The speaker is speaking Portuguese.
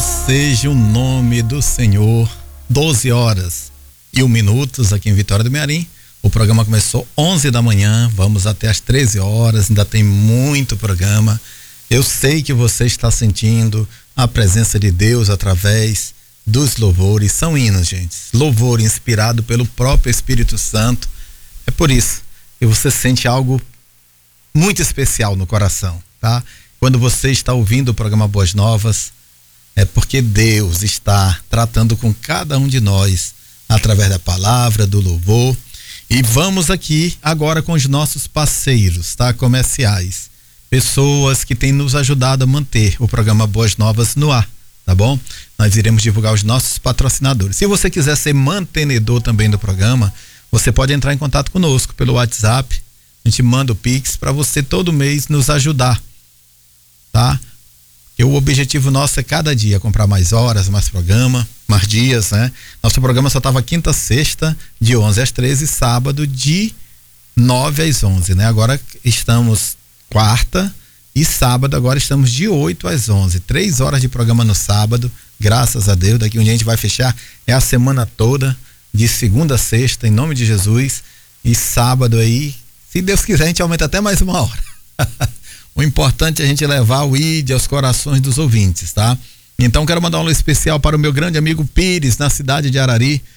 seja o nome do Senhor. 12h01 aqui em Vitória do Mearim. O programa começou 11 da manhã, vamos até às 13 horas, ainda tem muito programa. Eu sei que você está sentindo a presença de Deus através dos louvores. São hinos, gente. Louvor inspirado pelo próprio Espírito Santo. É por isso que você sente algo muito especial no coração, tá? Quando você está ouvindo o programa Boas Novas, é porque Deus está tratando com cada um de nós através da palavra, do louvor. E vamos aqui agora com os nossos parceiros, tá? Comerciais. Pessoas que têm nos ajudado a manter o programa Boas Novas no ar, tá bom? Nós iremos divulgar os nossos patrocinadores. Se você quiser ser mantenedor também do programa, você pode entrar em contato conosco pelo WhatsApp. A gente manda o Pix para você todo mês nos ajudar, tá? E o objetivo nosso é cada dia comprar mais horas, mais programa, mais dias, né? Nosso programa só tava quinta, sexta, de 11 às 13, sábado de 9 às 11, né? Agora estamos quarta e sábado, agora estamos de 8 às 11, 3 horas de programa no sábado, graças a Deus. Daqui onde a gente vai fechar é a semana toda, de segunda a sexta, em nome de Jesus. E sábado aí, se Deus quiser, a gente aumenta até mais uma hora. O importante é a gente levar o ID aos corações dos ouvintes, tá? Então quero mandar um alô especial para o meu grande amigo Pires, na cidade de Arari.